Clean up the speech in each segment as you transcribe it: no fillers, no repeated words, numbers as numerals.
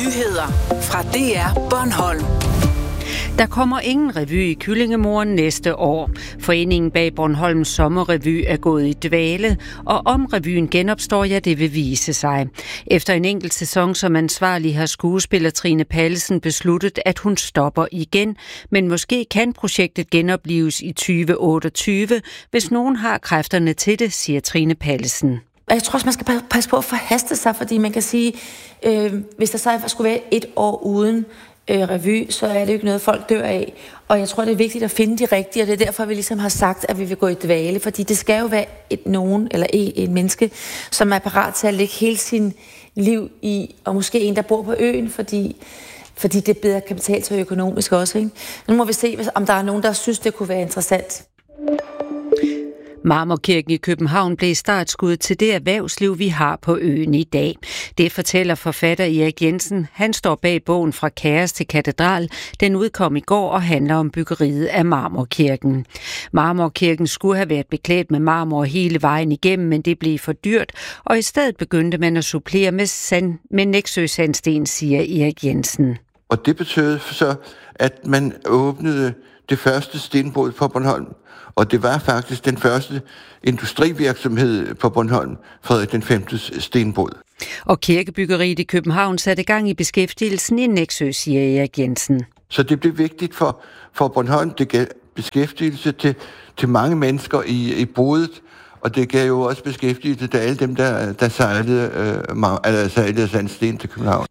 Nyheder fra DR Bornholm. Der kommer ingen revy i Kyllingemoren næste år. Foreningen bag Bornholms sommerrevy er gået i dvale, og om revyen genopstår, ja, det vil vise sig. Efter en enkelt sæson som ansvarlig har skuespiller Trine Pallesen besluttet, at hun stopper igen. Men måske kan projektet genoplives i 2028, hvis nogen har kræfterne til det, siger Trine Pallesen. Jeg tror også, man skal passe på at forhaste sig, fordi man kan sige, hvis der så skulle være et år uden revy, så er det jo ikke noget, folk dør af. Og jeg tror, det er vigtigt at finde de rigtige, og det er derfor, vi ligesom har sagt, at vi vil gå i dvale, fordi det skal jo være et menneske, som er parat til at lægge hele sin liv i, og måske en, der bor på øen, fordi det bedre kan betale sig økonomisk også. Ikke? Nu må vi se, om der er nogen, der synes, det kunne være interessant. Marmorkirken i København blev startskud til det erhvervsliv, vi har på øen i dag. Det fortæller forfatter Erik Jensen. Han står bag bogen Fra kaos til katedral. Den udkom i går og handler om byggeriet af Marmorkirken. Marmorkirken skulle have været beklædt med marmor hele vejen igennem, men det blev for dyrt, og i stedet begyndte man at supplere med Nexø sandsten, siger Erik Jensen. Og det betød så, at man åbnede det første stenbrud på Bornholm. Og det var faktisk den første industrivirksomhed på Bornholm, Frederik den 5. stenbrud. Og kirkebyggeriet i København satte gang i beskæftigelsen i Nexø, siger Erik Jensen. Så det blev vigtigt for Bornholm, det gav beskæftigelse til mange mennesker i brudet, og det gav jo også beskæftigelse til alle dem, der sejlede sandsten til København.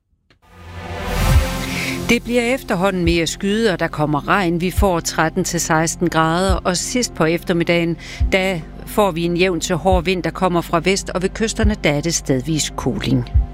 Det bliver efterhånden mere skyet, og der kommer regn. Vi får 13-16 grader, og sidst på eftermiddagen, der får vi en jævn til hård vind, der kommer fra vest, og ved kysterne der er det stedvis kuling.